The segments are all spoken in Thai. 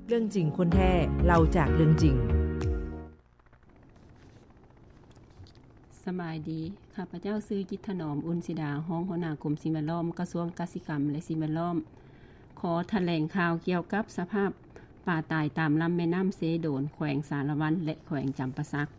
เรื่องจริงคนแท้เล่าจากเรื่องจริงสบายดีข้าพเจ้าชื่อจิตถนอมอุนศิดาห้องหัวหน้ากรมสิ่งแวดล้อมกระทรวงเกษตรกรรมและสิ่งแวดล้อมขอแถลงข่าวเกี่ยวกับสภาพป่าตายตามลำแม่น้ำเซโดนแขวงสารวันและแขวงจำปาสัก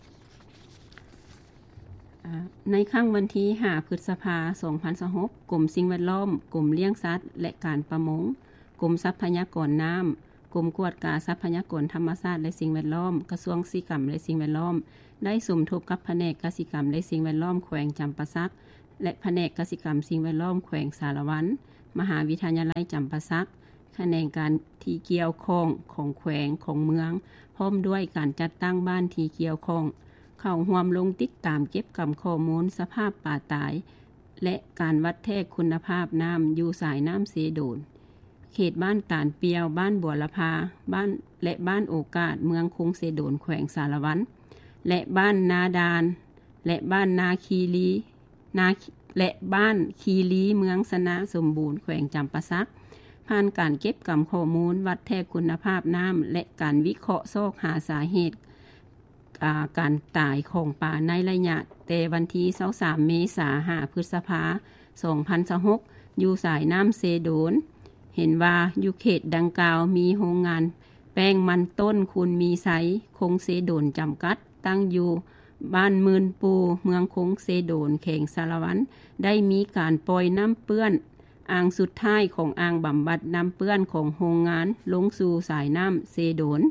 ในครั้งวันที่5พฤษภาคม2026กรมสิ่งแวดล้อมกรมเลี้ยงสัตว์และการประมงกรมทรัพยากรน้ำกรมกวดกาทรัพยากรธรรมชาติและสิ่งแวดล้อมกระทรวงเกษตรกรรมและสิ่งแวดล้อมได้สมทบกับแผนกกสิกรรมและสิ่งแวดล้อมแขวงจำปาสักและแผนกกสิกรรมสิ่งแวดล้อมแขวงสารวันมหาวิทยาลัยจำปาสักแขนงการที่เกี่ยวข้องของแขวงของเมืองพร้อมด้วยการจัดตั้งบ้านที่เกี่ยวข้องเข้าร่วมลงติดตามเก็บกำข้อมูลสภาพป่าตายและการวัดแทกคุณภาพน้ำอยู่สายน้ำเซโดนเขตบ้านตาลเปียวบ้านบัวละพาบ้านและบ้านโอกาสเมืองคงเซโดนแขวงสารวันและบ้านนาดานและบ้านนาคีรีและบ้านคีรีเมืองสนะสมบูรณ์แขวงจำปาสักผ่านการเก็บกำข้อมูลวัดแทกคุณภาพน้ำและการวิเคราะห์ซอกหาสาเหตุการตายของป่าในระยะแต่วันที่23เมษายน5พฤษภาคม2026อยู่สายน้ำเซโดนเห็นว่าอยู่เขตดังกล่าวมีโรงงานแป้งมันต้นคุณมีไซคงเซโดนจำกัดตั้งอยู่บ้านมื่นปูเมืองคงเซโดนแขวงสารวันได้มีการปล่อยน้ำเปื้อนอ่างสุดท้ายของอ่างบำบัดน้ำเปื้อนของโรงงานลงสู่สายน้ำเซโดน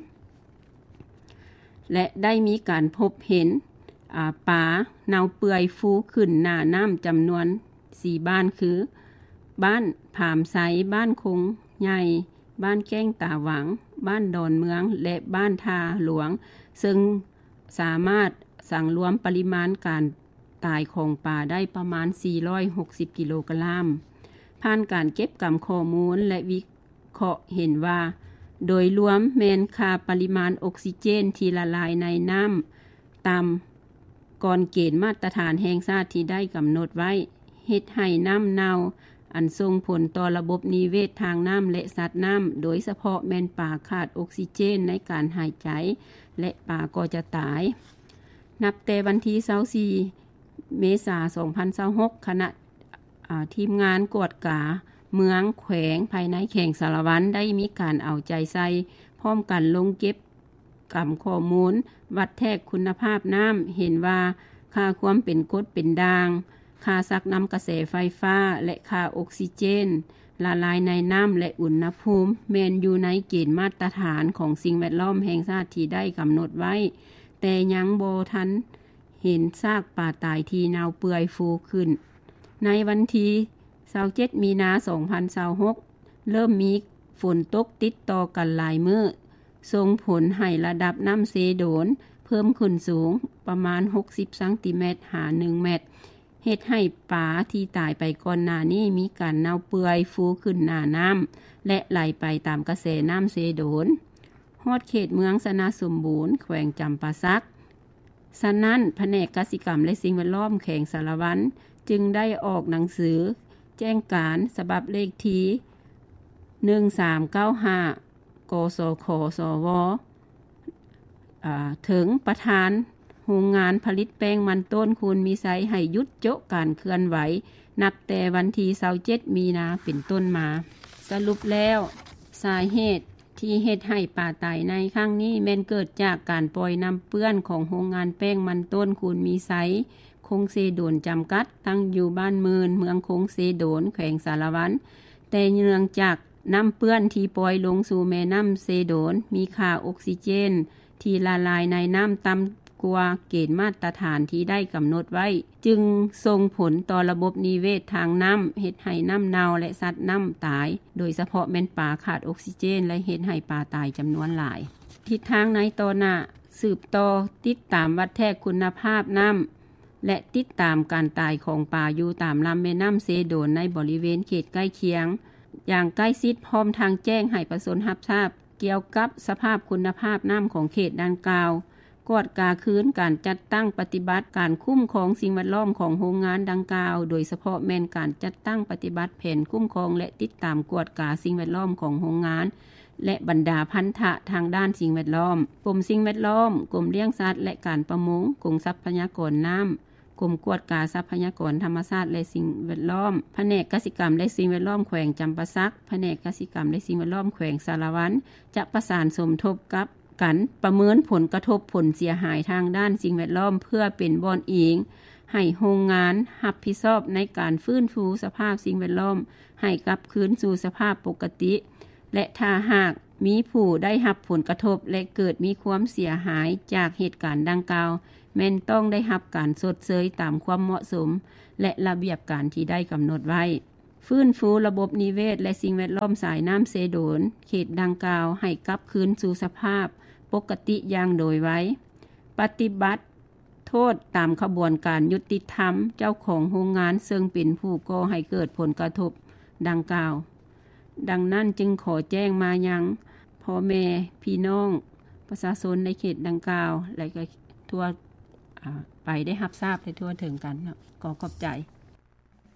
และได้มีการพบเห็นป่าเน่าเปื่อยฟูขึ้นหน้าน้ำจำนวน4บ้านคือบ้านผามไซบ้านคงใหญ่บ้านแก้งตาหวังบ้านดอนเมืองและบ้านทาหลวงซึ่งสามารถสั่งรวมปริมาณการตายของป่าได้ประมาณ460กิโลกรัมผ่านการเก็บกำข้อมูลและวิเคราะห์เห็นว่าโดยรวมแมนค่าปริมาณออกซิเจนที่ละลายในน้ำต่ำก่อนเกณฑ์มาตรฐานแห่งชาติที่ได้กำหนดไว้เฮ็ดให้น้ำเน่าอันส่งผลต่อระบบนิเวศทางน้ำและสัตว์น้ำโดยเฉพาะแมนป่าขาดออกซิเจนในการหายใจและป่าก็จะตายนับแต่วันที่24เมษายน2026คณะทีมงานกวดกาเมืองแขวงภายในแขวงสารวันได้มีการเอาใจใส่พร้อมกันลงเก็บกำข้อมูลวัดแทกคุณภาพน้ำเห็นว่าค่าความเป็นกรดเป็นด่างค่าซักน้ำกระแสไฟฟ้าและค่าออกซิเจนละลายในน้ำและอุณหภูมิแม้นอยู่ในเกณฑ์มาตรฐานของสิ่งแวดล้อมแห่งชาติที่ได้กำหนดไว้แต่ยังบ่ทันเห็นซากป่าตายที่เน่าเปื่อยฟูขึ้นในวันที่27มีนาคม2026เริ่มมีฝนตกติดต่อกันหลายมื้อส่งผลให้ระดับน้ำเซโดนเพิ่มขึ้นสูงประมาณ60ซมหา1เมตรเฮ็ดให้ป่าที่ตายไปก่อนหน้านี้มีการเน่าเปื่อยฟูขึ้นหน้าน้ำและไหลไปตามกระแสน้ำเซโดนฮอดเขตเมืองสนะสมบูรณ์แขวงจำปาสักฉะนั้นแผนกกสิกรรมและสิ่งแวดล้อมแขวงสารวันจึงได้ออกหนังสือแจ้งการฉบับเลขที่1395กสคสวถึงประธานโรงงานผลิตแป้งมันต้นคุณมีไซให้หยุดโจะการเคลื่อนไหวนับแต่วันที่27มีนาเป็นต้นมาสรุปแล้วสาเหตุที่เฮ็ดให้ป่าตายในครั้งนี้แม่นเกิดจากการปล่อยน้ำเปื้อนของโรงงานแป้งมันต้นคุณมีไซคงเซโดนจำกัดตั้งอยู่บ้านมื่นเมืองคงเซโดนแขวงสารวันแต่เนื่องจากน้ำเปื้อนที่ปล่อยลงสู่แม่น้ำเซโดนมีค่าออกซิเจนที่ละลายในน้ำต่ำกว่าเกณฑ์มาตรฐานที่ได้กำหนดไว้จึงส่งผลต่อระบบนิเวศทางน้ำเฮ็ดให้น้ำเน่าและสัตว์น้ำตายโดยเฉพาะแม่นป่าขาดออกซิเจนและเฮ็ดให้ป่าตายจำนวนหลายทิศทางในต่อหน้าสืบต่อติดตามวัดแทกคุณภาพน้ำและติดตามการตายของป่าอยู่ตามลำแม่น้ำเซโดนในบริเวณเขตใกล้เคียงอย่างใกล้ชิดพร้อมทางแจ้งให้ประชาชนรับทราบเกี่ยวกับสภาพคุณภาพน้ำของเขตดังกล่าวกวดกาคืนการจัดตั้งปฏิบัติการคุ้มครองสิ่งแวดล้อมของโรงงานดังกล่าวโดยเฉพาะแม่นการจัดตั้งปฏิบัติแผนคุ้มครองและติดตามกวดกาสิ่งแวดล้อมของโรงงานและบรรดาพันธะทางด้านสิ่งแวดล้อมกรมสิ่งแวดล้อมกรมเลี้ยงสัตว์และการประมงกรมทรัพยากรน้ำกรมกวดกาทรัพยากรธรรมชาติและสิ่งแวดล้อมแผนกกสิกรรมและสิ่งแวดล้อมแขวงจำปาสักแผนกกสิกรรมและสิ่งแวดล้อมแขวงสารวัตรจะประสานสมทบกับกันประเมินผลกระทบผลเสียหายทางด้านสิ่งแวดล้อมเพื่อเป็นบ่อนอิงให้โรงงานรับผิดชอบในการฟื้นฟูสภาพสิ่งแวดล้อมให้กลับคืนสู่สภาพปกติและถ้าหากมีผู้ได้รับผลกระทบและเกิดมีความเสียหายจากเหตุการณ์ดังกล่าวแม่นต้องได้รับการชดเชยตามความเหมาะสมและระเบียบการที่ได้กำหนดไว้ฟื้นฟูระบบนิเวศและสิ่งแวดล้อมสายน้ำเซโดนเขตดังกล่าวให้กลับคืนสู่สภาพปกติอย่างโดยไว้ปฏิบัติโทษตามขบวนการยุติธรรมเจ้าของโรงงานซึ่งเป็นผู้ก่อให้เกิดผลกระทบดังกล่าวดังนั้นจึงขอแจ้งมายังพ่อแม่พี่น้องประชาชนในเขตดังกล่าวและก็ทั่วไปได้รับทราบให้ทั่วถึงกันขอขอบใจ